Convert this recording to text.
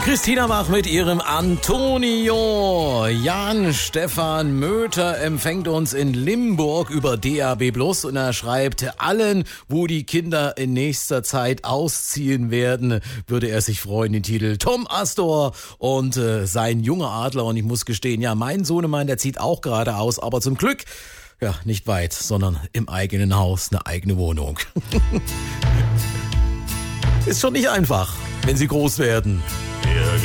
Christina Bach mit ihrem Antonio. Jan Stefan Möter empfängt uns in Limburg über DAB+ und er schreibt, allen, wo die Kinder in nächster Zeit ausziehen werden, würde er sich freuen, den Titel Tom Astor und sein junger Adler. Und ich muss gestehen, ja, mein Sohnemann, der zieht auch gerade aus, aber zum Glück, ja, nicht weit, sondern im eigenen Haus, eine eigene Wohnung. Ist schon nicht einfach, wenn sie groß werden. Er